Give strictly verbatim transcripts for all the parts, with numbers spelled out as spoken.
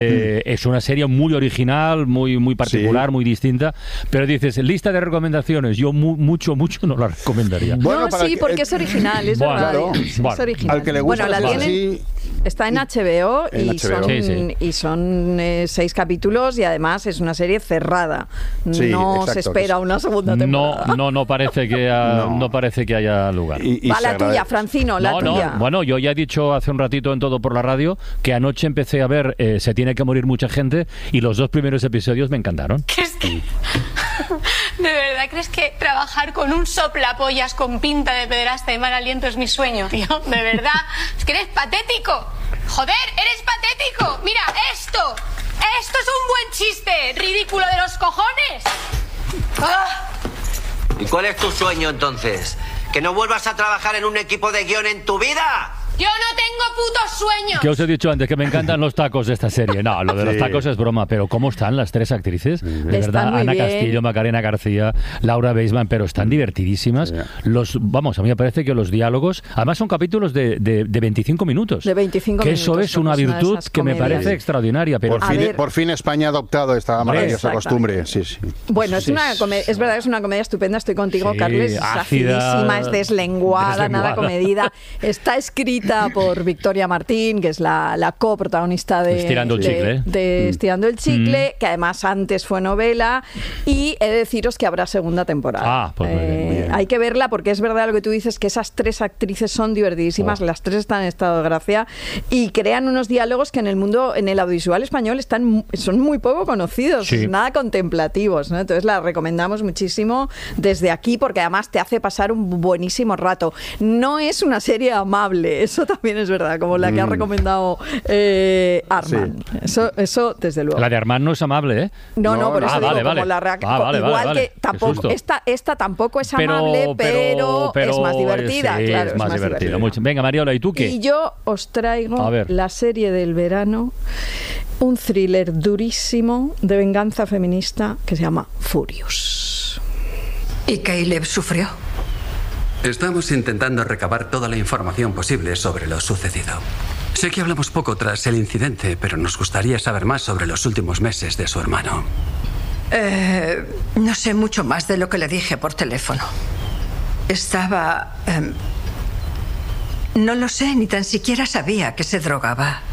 Eh, es una serie muy original, muy muy particular, sí. muy distinta, pero dices, lista de recomendaciones, yo mu mucho, mucho no la recomendaría. Bueno, no, sí, que, porque es original, es bueno, verdad. Claro, es bueno, original. Al que le gusta, bueno, la tienen, sí. está en H B O en y, H B O. Son, sí, sí. y son eh, seis capítulos y además es una serie cerrada. Sí, no exacto, se espera una segunda temporada. No, no, no parece que ha, no. no parece que haya lugar. Y, y Va la tuya, Francino, la no, tuya. No, bueno, yo ya he dicho hace un ratito en Todo por la Radio que anoche empecé a ver eh, Se tiene que morir mucha gente y los dos primeros episodios me encantaron. ¿Qué es que... ¿De verdad crees que trabajar con un soplapollas con pinta de pederasta y mal aliento es mi sueño, tío? ¿De verdad? Es que eres patético. Joder, eres patético. Mira, esto. Esto es un buen chiste. Ridículo de los cojones. ¡Ah! ¿Y cuál es tu sueño entonces? ¿Que no vuelvas a trabajar en un equipo de guión en tu vida? Yo no tengo putos sueños. Que os he dicho antes que me encantan los tacos de esta serie. No, lo de los sí. tacos es broma, pero ¿cómo están las tres actrices? De están verdad, Ana bien. Castillo, Macarena García, Laura Beisman, pero están divertidísimas. Sí. Los, vamos, a mí me parece que los diálogos, además son capítulos de, de, de veinticinco minutos. De veinticinco que minutos. Eso es una virtud una que me parece sí. extraordinaria. Pero por, fin, por fin España ha adoptado esta maravillosa costumbre. Sí, sí. Bueno, es, sí. una comedia, es verdad, es una comedia estupenda. Estoy contigo, sí, Carles. Es acidísima, es deslenguada, deslenguada, nada comedida. Está escrita por Victoria Martín, que es la, la coprotagonista de Estirando el chicle, de, de mm. Estirando el chicle, mm. que además antes fue novela, y he de deciros que habrá segunda temporada. Ah, pues muy bien, muy bien. Hay que verla porque es verdad lo que tú dices, que esas tres actrices son divertidísimas, oh. las tres están en estado de gracia y crean unos diálogos que en el mundo, en el audiovisual español están son muy poco conocidos, sí. nada contemplativos, ¿no? Entonces la recomendamos muchísimo desde aquí porque además te hace pasar un buenísimo rato. No es una serie amable, eso también es verdad, como la que ha recomendado eh, Armand. Sí. Eso, eso, desde luego. La de Armand no es amable, ¿eh? No, no, por eso ah, digo, vale, como vale. la reacción. Ah, vale, igual vale, vale. que tampoco, esta, esta tampoco es amable, pero, pero, pero es más divertida. Sí, claro, es más, es más divertida. Mucho. Venga, Mariola, ¿y tú qué? Y yo os traigo la serie del verano, un thriller durísimo de venganza feminista que se llama Furious. ¿Y Caleb sufrió? Estamos intentando recabar toda la información posible sobre lo sucedido. Sé que hablamos poco tras el incidente, pero nos gustaría saber más sobre los últimos meses de su hermano. Eh, no sé mucho más de lo que le dije por teléfono. Estaba... Eh, no lo sé, ni tan siquiera sabía que se drogaba.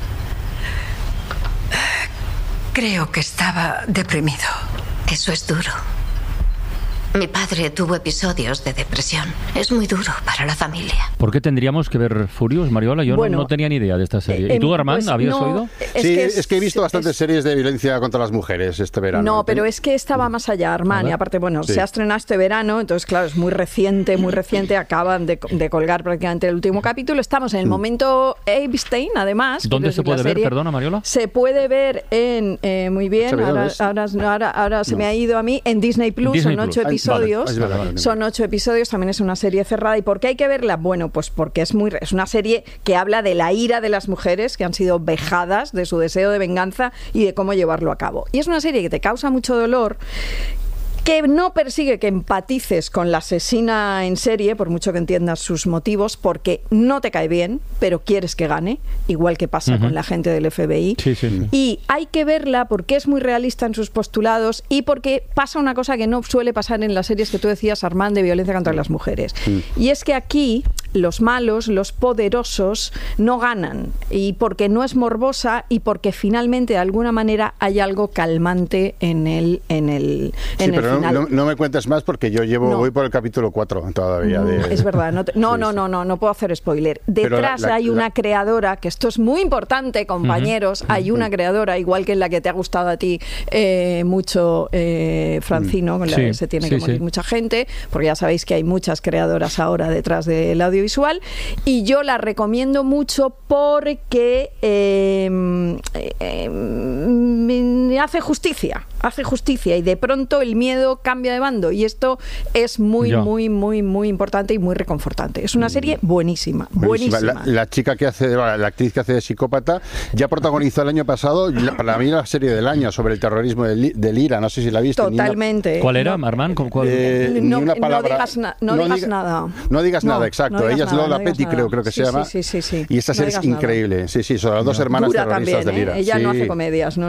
Eh, creo que estaba deprimido. Eso es duro. Mi padre tuvo episodios de depresión. Es muy duro para la familia. ¿Por qué tendríamos que ver Furious, Mariola? Yo bueno, no, no tenía ni idea de esta serie. ¿Y tú, Armand, pues habías no, oído? Es sí, que es, es que he visto bastantes es, series de violencia contra las mujeres este verano. No, pero es que esta va más allá, Armand. Y aparte, bueno, sí. se ha estrenado este verano, entonces, claro, es muy reciente, muy reciente. Acaban de, de colgar prácticamente el último capítulo. Estamos en el momento Epstein, además. ¿Dónde se puede ver, perdona, Mariola? Se puede ver en, eh, muy bien, ahora, ahora, ahora, ahora se no. me ha ido a mí, en Disney Plus, Disney son ocho Plus. episodios. Ay, vale. Vale. Son ocho episodios, también es una serie cerrada. ¿Y por qué hay que verla? Bueno, pues porque es muy es una serie que habla de la ira de las mujeres que han sido vejadas, de su deseo de venganza y de cómo llevarlo a cabo. Y es una serie que te causa mucho dolor, que no persigue que empatices con la asesina en serie, por mucho que entiendas sus motivos, porque no te cae bien, pero quieres que gane, igual que pasa uh-huh. con la gente del F B I. Sí, sí, sí. Y hay que verla porque es muy realista en sus postulados y porque pasa una cosa que no suele pasar en las series que tú decías, Armand, de violencia contra las mujeres. Uh-huh. Y es que aquí los malos, los poderosos, no ganan. Y porque no es morbosa y porque finalmente, de alguna manera, hay algo calmante en el, en el, sí, en el final. No, no, no me cuentes más porque yo llevo no. voy por el capítulo cuatro todavía. De, no, es verdad, no, te, no, sí, no, no, no, no puedo hacer spoiler. Detrás la, la, hay una la... creadora, que esto es muy importante, compañeros, uh-huh. hay una creadora, igual que en la que te ha gustado a ti eh, mucho, eh, Francino, con la sí, que se tiene sí, que morir sí. mucha gente, porque ya sabéis que hay muchas creadoras ahora detrás del audiovisual, y yo la recomiendo mucho porque eh, eh, hace justicia, hace justicia y de pronto el miedo cambia de bando y esto es muy, Yo. muy, muy, muy importante y muy reconfortante. Es una serie buenísima, buenísima. buenísima. La, la chica que hace, la actriz que hace de psicópata, ya protagonizó el año pasado, para mí la serie del año sobre el terrorismo del, del IRA, no sé si la viste. Totalmente. Una... ¿Cuál era, Armand? ¿Cuál? Eh, no, una palabra. no digas, na, no no digas diga, nada. No digas no, nada, exacto. No Ella es Lola no Petty, creo, creo que sí, se llama. Sí, sí, sí, sí. Y esta serie no es increíble. Nada. Sí, sí, son las dos hermanas Dura terroristas también, del IRA. ¿eh? Ella sí. no hace comedias, ¿no?